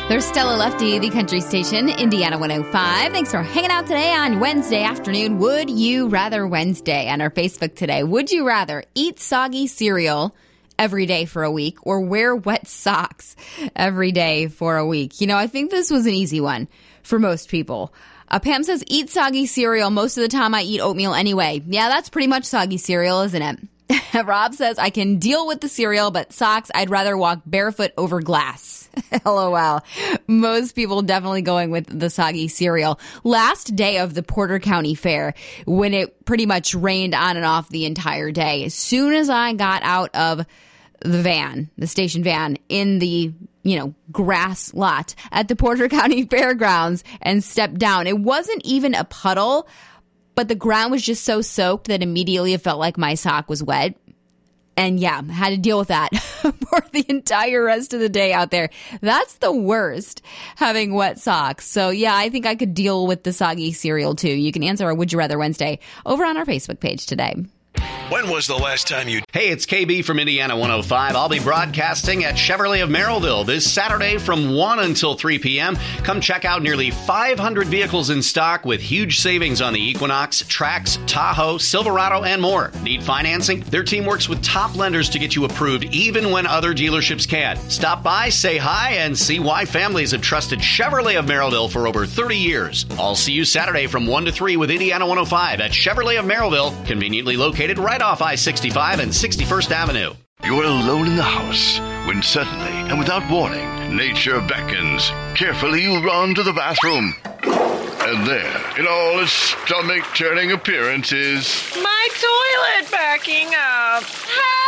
There's Stella Lefty, the country station, Indiana 105. Thanks for hanging out today on Wednesday afternoon. Would you rather Wednesday on our Facebook today? Would you rather eat soggy cereal every day for a week or wear wet socks every day for a week? You know, I think this was an easy one for most people. Pam says, eat soggy cereal. Most of the time I eat oatmeal anyway. Yeah, that's pretty much soggy cereal, isn't it? Rob says, I can deal with the cereal, but socks, I'd rather walk barefoot over glass. LOL. Most people definitely going with the soggy cereal. Last day of the Porter County Fair, when it pretty much rained on and off the entire day, as soon as I got out of the van, the station van, in the grass lot at the Porter County Fairgrounds and stepped down, it wasn't even a puddle, but the ground was just so soaked that immediately it felt like my sock was wet. And yeah, had to deal with that for the entire rest of the day out there. That's the worst, having wet socks. So yeah, I think I could deal with the soggy cereal too. You can answer our Would You Rather Wednesday over on our Facebook page today. When was the last time you... Hey, it's KB from Indiana 105. I'll be broadcasting at Chevrolet of Merrillville this Saturday from 1 until 3 p.m. Come check out nearly 500 vehicles in stock with huge savings on the Equinox, Trax, Tahoe, Silverado, and more. Need financing? Their team works with top lenders to get you approved even when other dealerships can't. Stop by, say hi, and see why families have trusted Chevrolet of Merrillville for over 30 years. I'll see you Saturday from 1 to 3 with Indiana 105 at Chevrolet of Merrillville, conveniently located right off I-65 and 61st Avenue. You're alone in the house when suddenly and without warning, nature beckons. Carefully, you run to the bathroom. And there, in all its stomach-turning appearance, is... my toilet backing up. Help!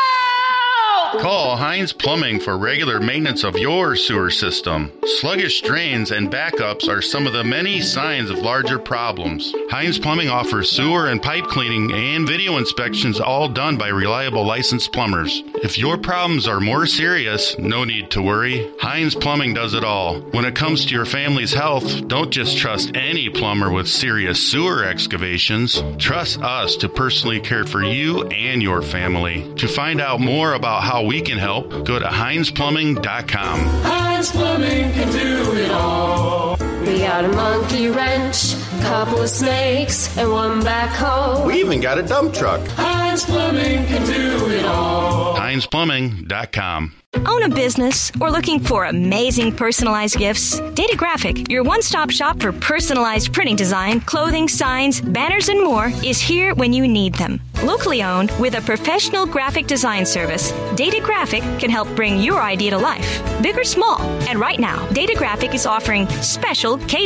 Call Heinz Plumbing for regular maintenance of your sewer system. Sluggish drains and backups are some of the many signs of larger problems. Heinz Plumbing offers sewer and pipe cleaning and video inspections, all done by reliable licensed plumbers. If your problems are more serious, no need to worry. Heinz Plumbing does it all. When it comes to your family's health, don't just trust any plumber with serious sewer excavations. Trust us to personally care for you and your family. To find out more about how we can help, go to HeinzPlumbing.com. Heinz Plumbing can do it all. We got a monkey wrench, a couple of snakes, and one backhoe. We even got a dump truck. Heinz Plumbing can do it all. HeinzPlumbing.com. Own a business or looking for amazing personalized gifts? Data Graphic, your one-stop shop for personalized printing design, clothing, signs, banners, and more, is here when you need them. Locally owned with a professional graphic design service, Data Graphic can help bring your idea to life, big or small. And right now, Data Graphic is offering special